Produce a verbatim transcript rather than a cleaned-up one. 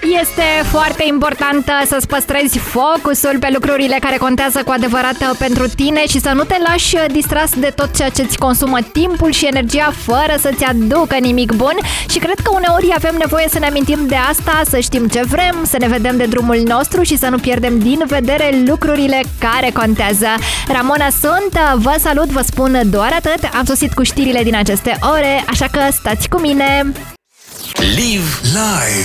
Este foarte important să-ți păstrezi focusul pe lucrurile care contează cu adevărat pentru tine și să nu te lași distras de tot ceea ce îți consumă timpul și energia fără să-ți aducă nimic bun. Și cred că uneori avem nevoie să ne amintim de asta, să știm ce vrem, să ne vedem de drumul nostru și să nu pierdem din vedere lucrurile care contează. Ramona sunt, vă salut, vă spun doar atât. Am sosit cu știrile din aceste ore, așa că stați cu mine. Live live